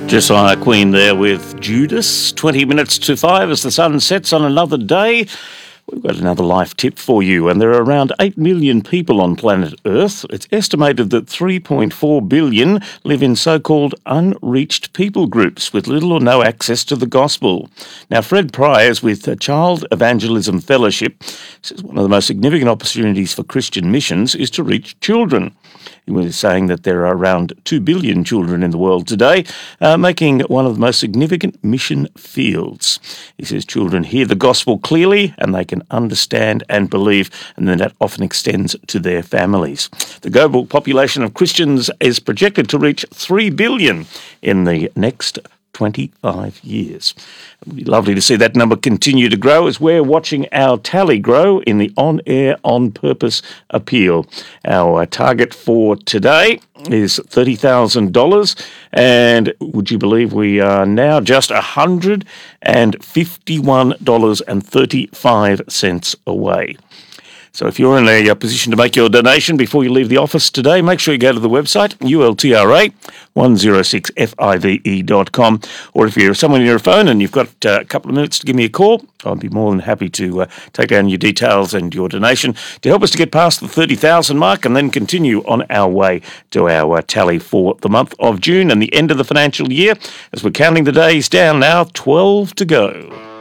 Josiah Queen there with Judas. 20 minutes to 5 as the sun sets on another day. We've got another life tip for you, and there are around 8 million people on planet Earth. It's estimated that 3.4 billion live in so-called unreached people groups with little or no access to the gospel. Now, Fred Priors with Child Evangelism Fellowship says one of the most significant opportunities for Christian missions is to reach children. He was saying that there are around 2 billion children in the world today, making one of the most significant mission fields. He says children hear the gospel clearly and they can understand and believe, and then that often extends to their families. The global population of Christians is projected to reach 3 billion in the next 25 years. It would be lovely to see that number continue to grow as we're watching our tally grow in the On Air, On Purpose appeal. Our target for today is $30,000, and would you believe we are now just $151.35 away. So if you're in a position to make your donation before you leave the office today, make sure you go to the website, ultra106five.com, or if you're someone on your phone and you've got a couple of minutes to give me a call, I'd be more than happy to take down your details and your donation to help us to get past the 30,000 mark and then continue on our way to our tally for the month of June and the end of the financial year as we're counting the days down now, 12 to go.